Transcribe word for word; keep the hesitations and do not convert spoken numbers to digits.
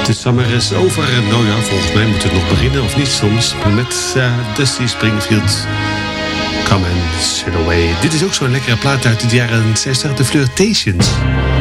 De summer is over. Nou ja, volgens mij moet het nog beginnen, of niet soms. Met uh, Dusty Springfield. Come and sit away. Dit is ook zo'n lekkere plaat uit de jaren zestig. De Flirtations.